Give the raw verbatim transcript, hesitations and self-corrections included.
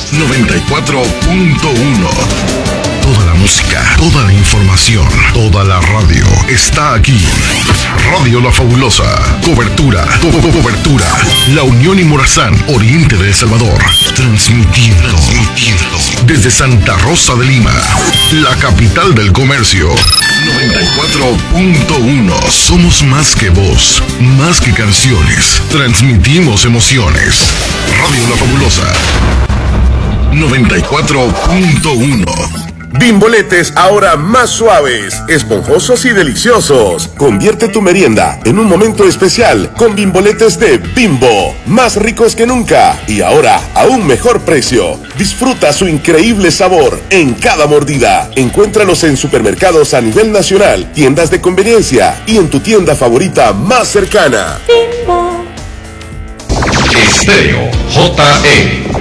noventa y cuatro punto uno. Toda la música, toda la información, toda la radio está aquí. Radio La Fabulosa. Cobertura, co- co- cobertura. La Unión y Morazán, oriente de El Salvador. Transmitiendo, transmitiendo desde Santa Rosa de Lima, la capital del comercio. noventa y cuatro punto uno. Somos más que voz, más que canciones. Transmitimos emociones. Radio La Fabulosa. noventa y cuatro punto uno. Bimboletes ahora más suaves, esponjosos y deliciosos. Convierte tu merienda en un momento especial con bimboletes de Bimbo, más ricos que nunca y ahora a un mejor precio. Disfruta su increíble sabor en cada mordida. Encuéntralos en supermercados a nivel nacional, tiendas de conveniencia y en tu tienda favorita más cercana. Bimbo. Estéreo J E